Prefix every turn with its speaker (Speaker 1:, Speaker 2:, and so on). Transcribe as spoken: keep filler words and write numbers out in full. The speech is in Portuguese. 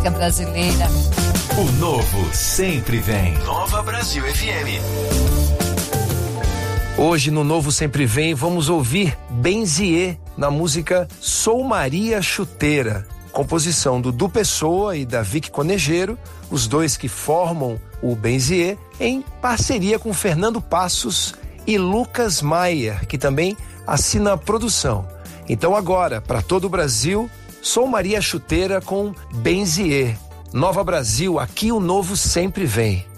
Speaker 1: música brasileira.
Speaker 2: O novo sempre vem. Nova Brasil F M.
Speaker 3: Hoje no Novo Sempre Vem vamos ouvir Benzier na música Sou Maria Chuteira, composição do Du Pessoa e da Vicky Conejeiro, os dois que formam o Benzier em parceria com Fernando Passos e Lucas Maier, que também assina a produção. Então agora, para todo o Brasil, Sou Maria Chuteira com Benzier. Nova Brasil, aqui o novo sempre vem.